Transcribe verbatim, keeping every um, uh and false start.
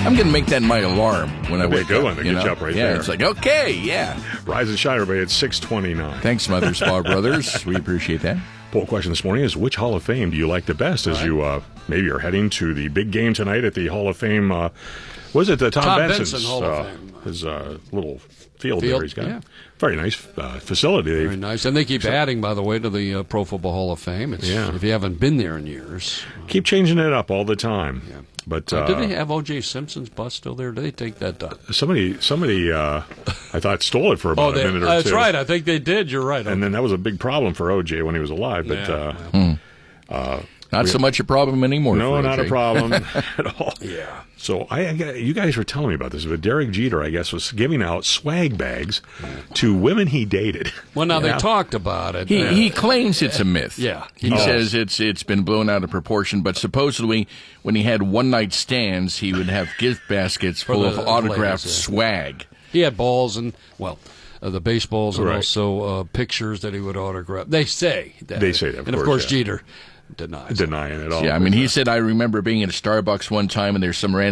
I'm going to make that my alarm when I That'd be a wake good up. one to you get know? you up right yeah, there. It's like, okay, yeah. Rise and shine, everybody, at six twenty-nine. Thanks, Mother Spa Brothers. We appreciate that. Poll question this morning is, which Hall of Fame do you like the best as right. you uh, maybe are heading to the big game tonight at the Hall of Fame? Uh, was it the Tom, Tom Benson's Benson Hall of uh, Fame. his uh, little field, Field, there he's got? yeah. Very nice uh, facility. They've- Very nice. And they keep adding, by the way, to the uh, Pro Football Hall of Fame. It's, Yeah. If you haven't been there in years. Keep changing it up all the time. Yeah. But Uh, uh, do they have O J Simpson's bust still there? Do they take that down? somebody, somebody, uh, I thought stole it for about Oh, they, a minute or that's two. right. I think they did. You're right. And then that was a big problem for O J when he was alive. But Yeah, uh, well. Not so much a problem anymore. no, for not O a J. problem at all. Yeah. So I, I, got- you guys were telling me about this, but Derek Jeter, I guess, was giving out swag bags to women he dated. Well, now Yeah. they talked about it. He Uh, he claims it's a myth. Yeah. He Oh. says it's it's been blown out of proportion, but supposedly when he had one night stands, he would have gift baskets full the of autographed ladies, yeah. swag. He had balls and, well, uh, the baseballs and Right. also uh, pictures that he would autograph. They say that. They say that, of and of course, course, yeah. Jeter denies. Denying it all. Yeah, I mean, he said, I remember being at a Starbucks one time and there's some random